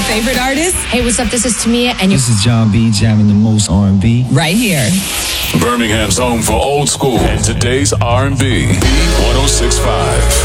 favorite artists. Hey, what's up? This is Tamia, and This is John B. jamming the most R&B. Right here. Birmingham's home for old school and today's R&B. 106.5.